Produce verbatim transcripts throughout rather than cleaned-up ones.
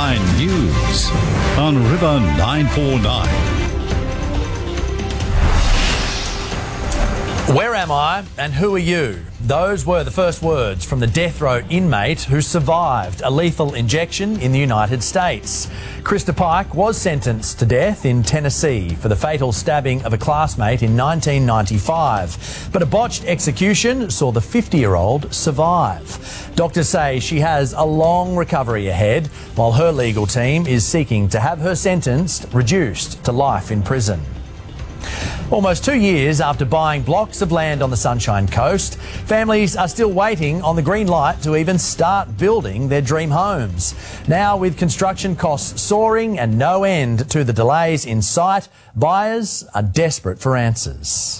Nine News on River nine four nine. Where am I and who are you? Those were the first words from the death row inmate who survived a lethal injection in the United States. Krista Pike was sentenced to death in Tennessee for the fatal stabbing of a classmate in nineteen ninety-five. But a botched execution saw the fifty-year-old survive. Doctors say she has a long recovery ahead, while her legal team is seeking to have her sentence reduced to life in prison. Almost two years after buying blocks of land on the Sunshine Coast, families are still waiting on the green light to even start building their dream homes. Now, with construction costs soaring and no end to the delays in sight, buyers are desperate for answers.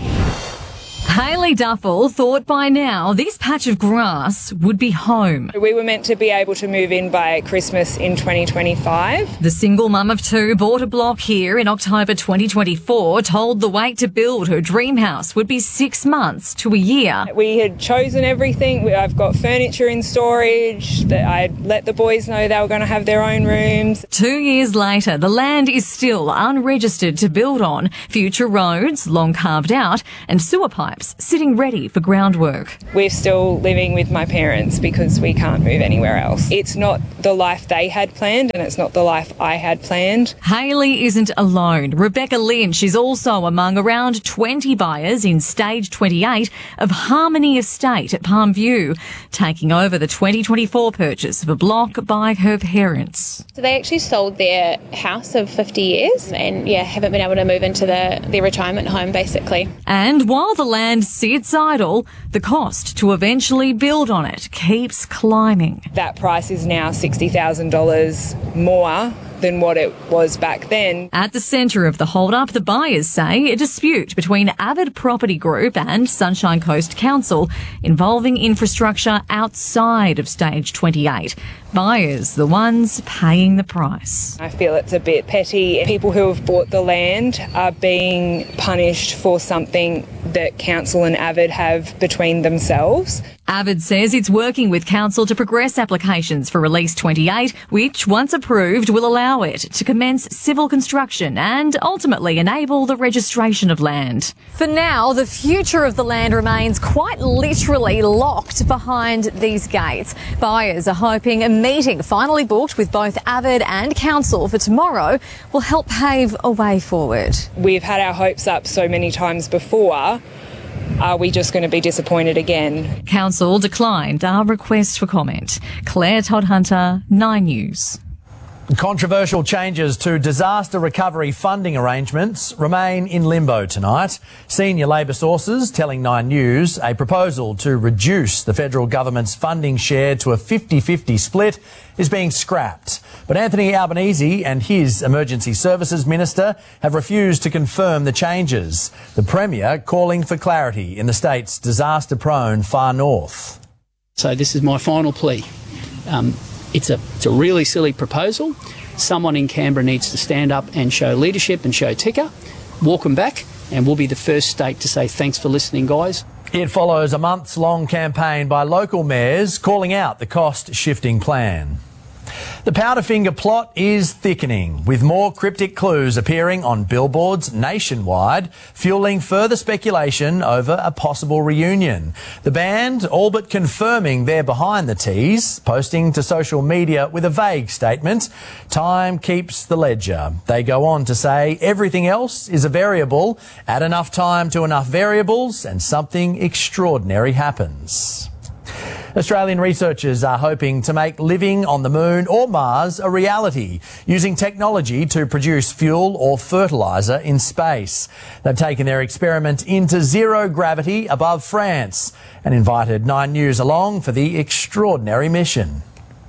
Hayley Duffel thought by now this patch of grass would be home. We were meant to be able to move in by Christmas in twenty twenty-five. The single mum of two bought a block here in October twenty twenty-four, told the wait to build her dream house would be six months to a year. We had chosen everything. I've got furniture in storage. I'd let the boys know they were going to have their own rooms. Two years later, the land is still unregistered to build on. Future roads, long carved out, and sewer pipes sitting ready for groundwork. We're still living with my parents because we can't move anywhere else. It's not the life they had planned and it's not the life I had planned. Hayley isn't alone. Rebecca Lynch is also among around twenty buyers in stage twenty-eight of Harmony Estate at Palm View, taking over the twenty twenty-four purchase of a block by her parents. So they actually sold their house of fifty years and yeah, haven't been able to move into the, their retirement home basically. And while the land sits idle, the cost to eventually build on it keeps climbing. That price is now sixty thousand dollars more than what it was back then. At the centre of the hold-up, the buyers say a dispute between Avid Property Group and Sunshine Coast Council involving infrastructure outside of stage twenty-eight. Buyers, the ones paying the price. I feel it's a bit petty. People who have bought the land are being punished for something that Council and Avid have between themselves. Avid says it's working with Council to progress applications for Release twenty-eight, which, once approved, will allow it to commence civil construction and ultimately enable the registration of land. For now, the future of the land remains quite literally locked behind these gates. Buyers are hoping a meeting finally booked with both Avid and Council for tomorrow will help pave a way forward. We've had our hopes up so many times before. Are we just going to be disappointed again? Council declined our request for comment. Claire Todd-Hunter, Nine News. Controversial changes to disaster recovery funding arrangements remain in limbo tonight. Senior Labor sources telling Nine News a proposal to reduce the federal government's funding share to a fifty-fifty split is being scrapped. But Anthony Albanese and his Emergency Services Minister have refused to confirm the changes. The Premier calling for clarity in the state's disaster-prone far north. So this is my final plea. Um, It's a, it's a really silly proposal. Someone in Canberra needs to stand up and show leadership and show ticker, walk them back, and we'll be the first state to say thanks for listening, guys. It follows a months-long campaign by local mayors calling out the cost-shifting plan. The Powderfinger plot is thickening, with more cryptic clues appearing on billboards nationwide, fueling further speculation over a possible reunion. The band all but confirming they're behind the tease, posting to social media with a vague statement. Time keeps the ledger. They go on to say everything else is a variable. Add enough time to enough variables and something extraordinary happens. Australian researchers are hoping to make living on the moon or Mars a reality, using technology to produce fuel or fertiliser in space. They've taken their experiment into zero gravity above France and invited Nine News along for the extraordinary mission.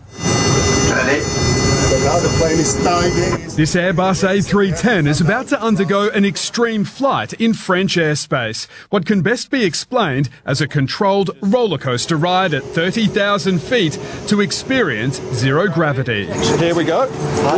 This Airbus A three ten is about to undergo an extreme flight in French airspace, what can best be explained as a controlled roller coaster ride at thirty thousand feet to experience zero gravity. Here we go.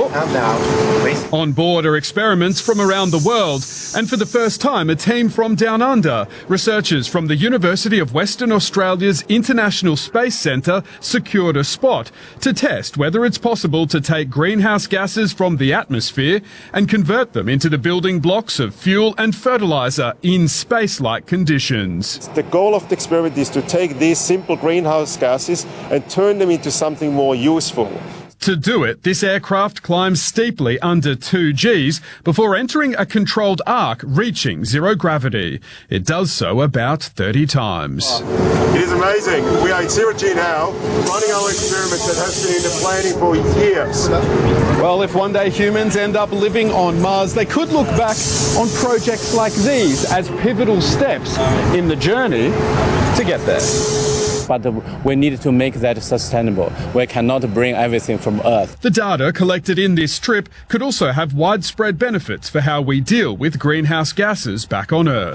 On board are experiments from around the world, and for the first time a team from Down Under, researchers from the University of Western Australia's International Space Centre, secured a spot to test whether it's possible to take take greenhouse gases from the atmosphere and convert them into the building blocks of fuel and fertiliser in space-like conditions. The goal of the experiment is to take these simple greenhouse gases and turn them into something more useful. To do it, this aircraft climbs steeply under two Gs before entering a controlled arc reaching zero gravity. It does so about thirty times. It is amazing. We are at zero G now, running our experiment that has been in the planning for years. Well, if one day humans end up living on Mars, they could look back on projects like these as pivotal steps in the journey to get there. But we need to make that sustainable. We cannot bring everything from Earth. The data collected in this trip could also have widespread benefits for how we deal with greenhouse gases back on Earth.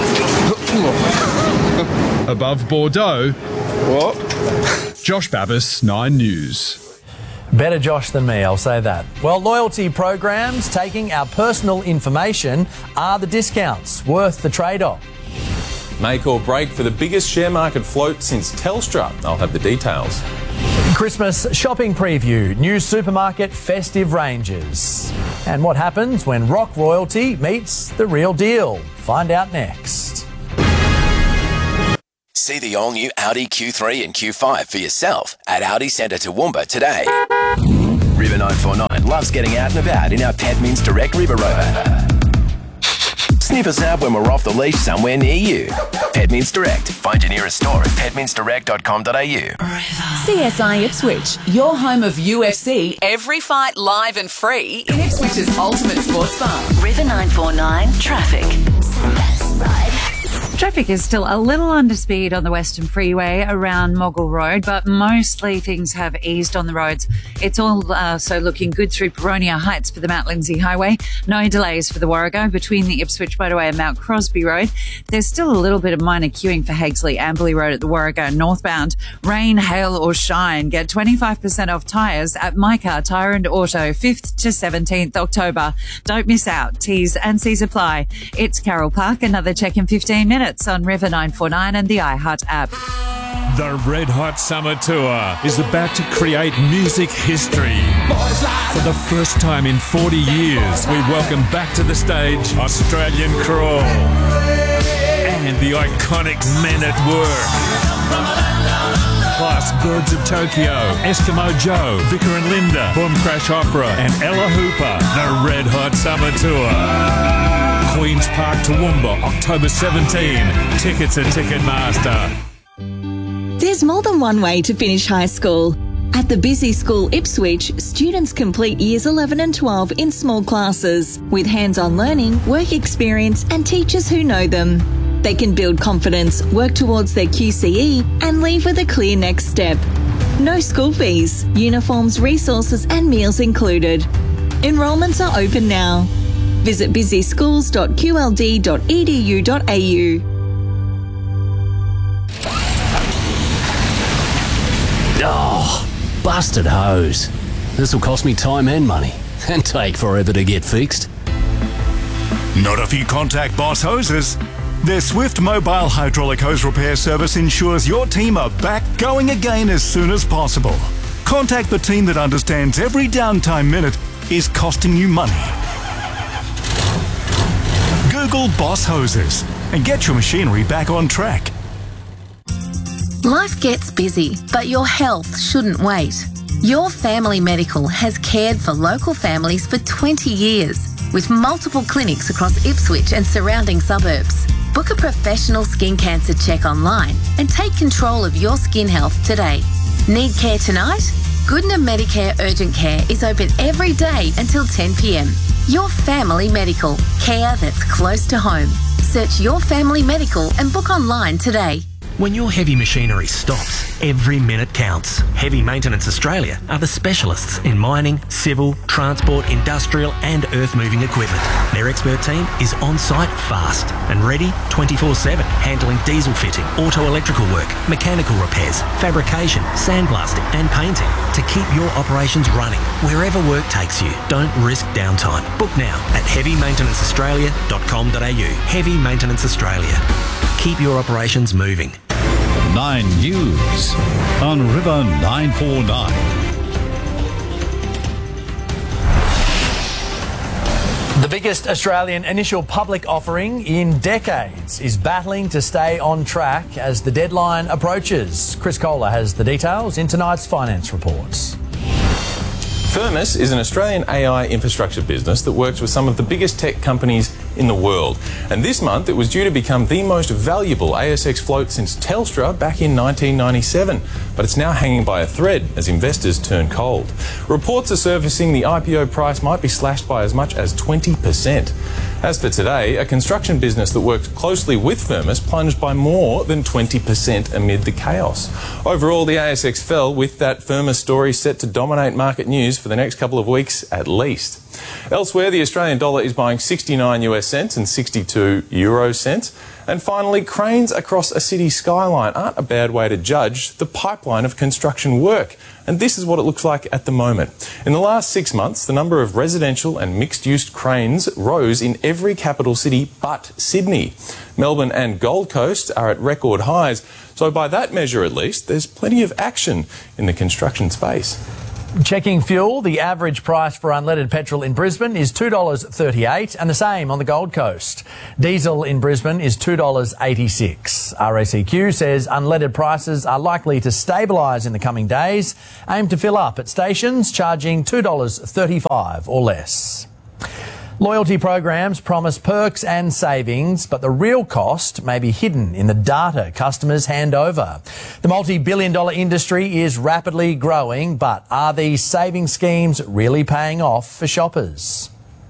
Above Bordeaux, what? Josh Babbis, Nine News. Better Josh than me, I'll say that. Well, loyalty programs taking our personal information are the discounts worth the trade-off? Make or break for the biggest share market float since Telstra. I'll have the details. Christmas shopping preview, new supermarket festive ranges. And what happens when rock royalty meets the real deal? Find out next. See the all-new Audi Q three and Q five for yourself at Audi Centre Toowoomba today. River nine four nine loves getting out and about in our Petmins Direct River Rover. Sniff us out when we're off the leash somewhere near you. Petmins Direct. Find your nearest store at petmins direct dot com dot a u. C S I Ipswich, your home of U F C. Every fight live and free in Ipswich's ultimate sports bar. River nine four nine Traffic. Traffic is still a little under speed on the Western Freeway around Moggle Road, but mostly things have eased on the roads. It's also uh, looking good through Boronia Heights for the Mount Lindsay Highway. No delays for the Warrego between the Ipswich Motorway and Mount Crosby Road. There's still a little bit of minor queuing for Haigsley Amberley Road at the Warrego northbound. Rain, hail or shine, get twenty-five percent off tyres at My Car Tyre and Auto, fifth to seventeenth October. Don't miss out. T's and C's apply. It's Carroll Park. Another check in fifteen minutes on River nine four nine and the iHeart app. The Red Hot Summer Tour is about to create music history. For the first time in forty years, we welcome back to the stage Australian Crawl and the iconic Men at Work. Plus Birds of Tokyo, Eskimo Joe, Vicar and Linda, Boom Crash Opera and Ella Hooper. The Red Hot Summer Tour. Queen's Park Toowoomba, October seventeenth. Tickets at Ticketmaster. There's more than one way to finish high school. At the Busy School Ipswich, students complete years eleven and twelve in small classes with hands-on learning, work experience and teachers who know them. They can build confidence, work towards their Q C E and leave with a clear next step. No school fees, uniforms, resources and meals included. Enrolments are open now. Visit busy schools dot q l d dot e d u dot a u. Oh, busted hose. This will cost me time and money and take forever to get fixed. Not if you contact Boss Hoses. Their swift mobile hydraulic hose repair service ensures your team are back going again as soon as possible. Contact the team that understands every downtime minute is costing you money. Google Boss Hoses and get your machinery back on track. Life gets busy, but your health shouldn't wait. Your Family Medical has cared for local families for twenty years with multiple clinics across Ipswich and surrounding suburbs. Book a professional skin cancer check online and take control of your skin health today. Need care tonight? Goodna Medicare Urgent Care is open every day until ten p m. Your Family Medical. Care that's close to home. Search Your Family Medical and book online today. When your heavy machinery stops, every minute counts. Heavy Maintenance Australia are the specialists in mining, civil, transport, industrial and earth-moving equipment. Their expert team is on-site fast and ready twenty-four seven, handling diesel fitting, auto electrical work, mechanical repairs, fabrication, sandblasting and painting to keep your operations running wherever work takes you. Don't risk downtime. Book now at heavy maintenance australia dot com dot a u. Heavy Maintenance Australia. Keep your operations moving. Nine News on River nine four nine. biggest Australian initial public offering in decades is battling to stay on track as the deadline approaches. Chris Kohler has the details in tonight's Finance Reports. Firmus is an Australian A I infrastructure business that works with some of the biggest tech companies in the world. And this month it was due to become the most valuable A S X float since Telstra back in nineteen ninety-seven. But it's now hanging by a thread as investors turn cold. Reports are surfacing the I P O price might be slashed by as much as twenty percent. As for today, a construction business that worked closely with Firmus plunged by more than twenty percent amid the chaos. Overall, the A S X fell, with that Firmus story set to dominate market news for the next couple of weeks at least. Elsewhere, the Australian dollar is buying sixty-nine U S cents and sixty-two euro cents. And finally, cranes across a city skyline aren't a bad way to judge the pipeline of construction work. And this is what it looks like at the moment. In the last six months, the number of residential and mixed-use cranes rose in every capital city but Sydney. Melbourne and Gold Coast are at record highs. So by that measure at least, there's plenty of action in the construction space. Checking fuel, the average price for unleaded petrol in Brisbane is two dollars thirty-eight and the same on the Gold Coast. Diesel in Brisbane is two dollars eighty-six. R A C Q says unleaded prices are likely to stabilise in the coming days, aim to fill up at stations charging two dollars thirty-five or less. Loyalty programs promise perks and savings, but the real cost may be hidden in the data customers hand over. The multi-billion dollar industry is rapidly growing, but are these saving schemes really paying off for shoppers?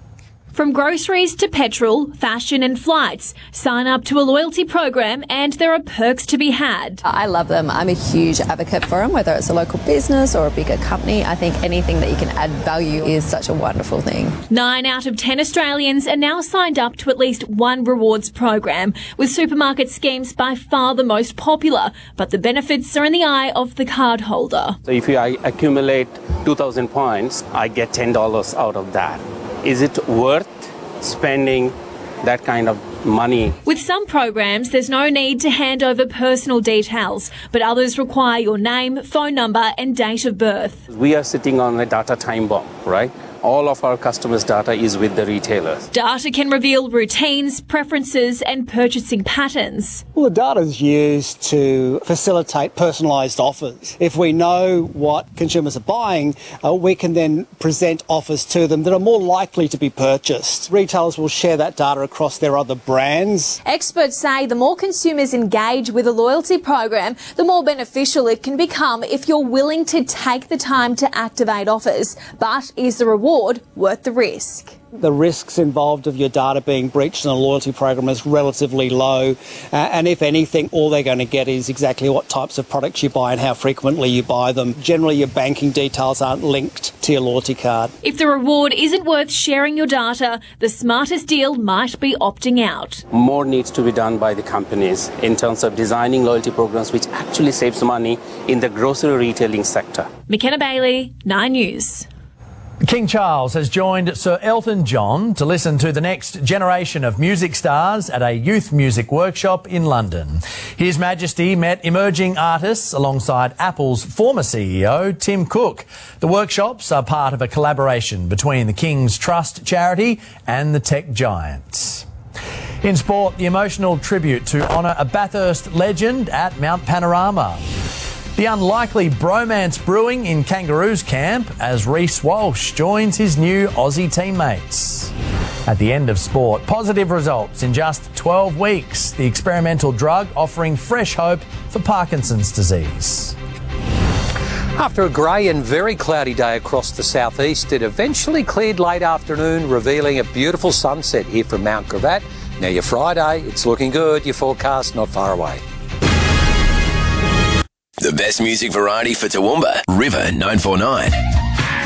From groceries to petrol, fashion and flights, sign up to a loyalty program and there are perks to be had. I love them. I'm a huge advocate for them, whether it's a local business or a bigger company. I think anything that you can add value is such a wonderful thing. Nine out of ten Australians are now signed up to at least one rewards program, with supermarket schemes by far the most popular, but the benefits are in the eye of the card holder. So if I accumulate two thousand points, I get ten dollars out of that. Is it worth spending that kind of money? With some programs, there's no need to hand over personal details, but others require your name, phone number and date of birth. We are sitting on a data time bomb, right? All of our customers' data is with the retailers. Data can reveal routines, preferences and purchasing patterns. Well, the data is used to facilitate personalised offers. If we know what consumers are buying, uh, we can then present offers to them that are more likely to be purchased. Retailers will share that data across their other brands. Experts say the more consumers engage with a loyalty program, the more beneficial it can become if you're willing to take the time to activate offers. But is the reward worth the risk? The risks involved of your data being breached in a loyalty program is relatively low, uh, and if anything, all they're going to get is exactly what types of products you buy and how frequently you buy them. Generally, your banking details aren't linked to your loyalty card. If the reward isn't worth sharing your data, the smartest deal might be opting out. More needs to be done by the companies in terms of designing loyalty programs which actually saves money in the grocery retailing sector. McKenna Bailey, Nine News. King Charles has joined Sir Elton John to listen to the next generation of music stars at a youth music workshop in London. His Majesty met emerging artists alongside Apple's former C E O, Tim Cook. The workshops are part of a collaboration between the King's Trust charity and the tech giants. In sport, the emotional tribute to honour a Bathurst legend at Mount Panorama. The unlikely bromance brewing in Kangaroos camp as Reece Walsh joins his new Aussie teammates. At the end of sport, positive results in just twelve weeks. The experimental drug offering fresh hope for Parkinson's disease. After a grey and very cloudy day across the southeast, it eventually cleared late afternoon, revealing a beautiful sunset here from Mount Gravatt. Now your Friday, it's looking good. Your forecast not far away. The best music variety for Toowoomba, River nine four nine.